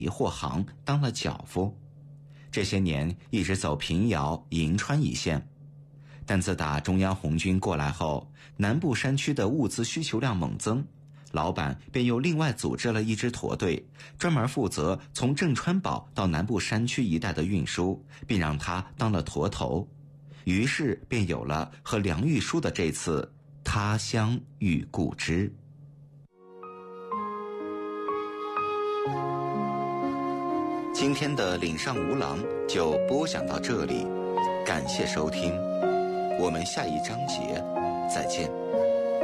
货行当了脚夫，这些年一直走平遥、银川一线。但自打中央红军过来后，南部山区的物资需求量猛增，老板便又另外组织了一支驼队，专门负责从郑川堡到南部山区一带的运输，并让他当了驼头。于是便有了和梁玉书的这次他乡遇故知。今天的岭上无郎就播讲到这里，感谢收听，我们下一章节再见。